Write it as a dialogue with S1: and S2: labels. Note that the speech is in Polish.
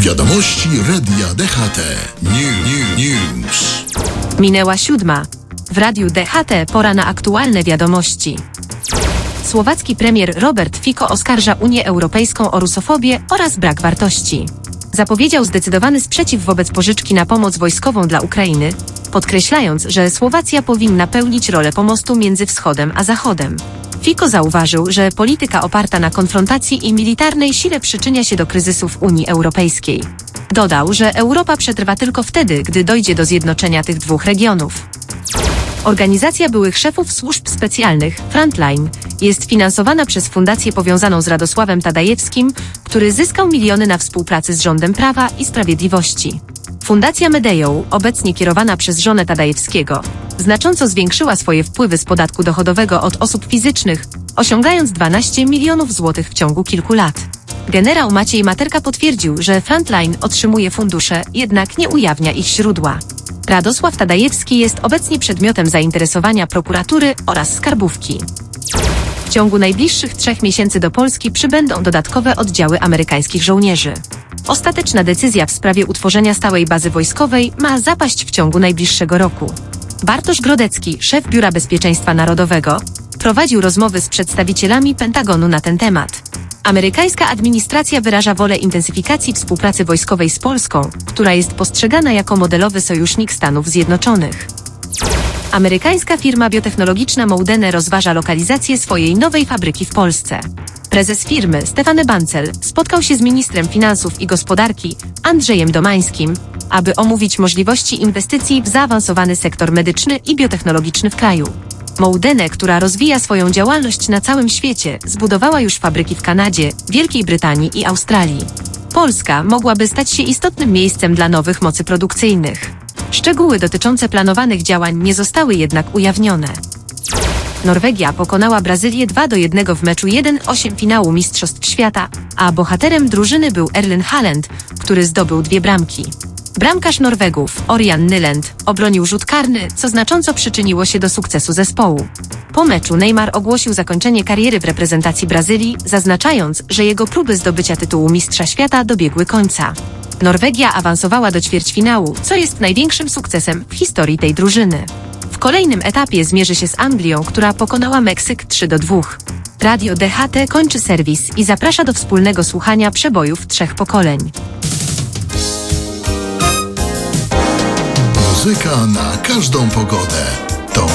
S1: Wiadomości Radia DHT. News.
S2: Minęła 7. W Radiu DHT pora na aktualne wiadomości. Słowacki premier Robert Fico oskarża Unię Europejską o rusofobię oraz brak wartości. Zapowiedział zdecydowany sprzeciw wobec pożyczki na pomoc wojskową dla Ukrainy, podkreślając, że Słowacja powinna pełnić rolę pomostu między Wschodem a Zachodem. Fico zauważył, że polityka oparta na konfrontacji i militarnej sile przyczynia się do kryzysu w Unii Europejskiej. Dodał, że Europa przetrwa tylko wtedy, gdy dojdzie do zjednoczenia tych dwóch regionów. Organizacja byłych szefów służb specjalnych, Frontline, jest finansowana przez fundację powiązaną z Radosławem Tadajewskim, który zyskał miliony na współpracy z rządem Prawa i Sprawiedliwości. Fundacja Medeją, obecnie kierowana przez żonę Tadajewskiego, znacząco zwiększyła swoje wpływy z podatku dochodowego od osób fizycznych, osiągając 12 milionów złotych w ciągu kilku lat. Generał Maciej Materka potwierdził, że Frontline otrzymuje fundusze, jednak nie ujawnia ich źródła. Radosław Tadajewski jest obecnie przedmiotem zainteresowania prokuratury oraz skarbówki. W ciągu najbliższych 3 miesięcy do Polski przybędą dodatkowe oddziały amerykańskich żołnierzy. Ostateczna decyzja w sprawie utworzenia stałej bazy wojskowej ma zapaść w ciągu najbliższego roku. Bartosz Grodecki, szef Biura Bezpieczeństwa Narodowego, prowadził rozmowy z przedstawicielami Pentagonu na ten temat. Amerykańska administracja wyraża wolę intensyfikacji współpracy wojskowej z Polską, która jest postrzegana jako modelowy sojusznik Stanów Zjednoczonych. Amerykańska firma biotechnologiczna Modene rozważa lokalizację swojej nowej fabryki w Polsce. Prezes firmy, Stefan Bancel, spotkał się z ministrem finansów i gospodarki, Andrzejem Domańskim, aby omówić możliwości inwestycji w zaawansowany sektor medyczny i biotechnologiczny w kraju. Modene, która rozwija swoją działalność na całym świecie, zbudowała już fabryki w Kanadzie, Wielkiej Brytanii i Australii. Polska mogłaby stać się istotnym miejscem dla nowych mocy produkcyjnych. Szczegóły dotyczące planowanych działań nie zostały jednak ujawnione. Norwegia pokonała Brazylię 2-1 w meczu 1/8 finału Mistrzostw Świata, a bohaterem drużyny był Erling Haaland, który zdobył 2 bramki. Bramkarz Norwegów, Ørjan Nyland, obronił rzut karny, co znacząco przyczyniło się do sukcesu zespołu. Po meczu Neymar ogłosił zakończenie kariery w reprezentacji Brazylii, zaznaczając, że jego próby zdobycia tytułu Mistrza Świata dobiegły końca. Norwegia awansowała do ćwierćfinału, co jest największym sukcesem w historii tej drużyny. W kolejnym etapie zmierzy się z Anglią, która pokonała Meksyk 3-2. Radio DHT kończy serwis i zaprasza do wspólnego słuchania przebojów 3 pokoleń.
S1: Muzyka na każdą pogodę.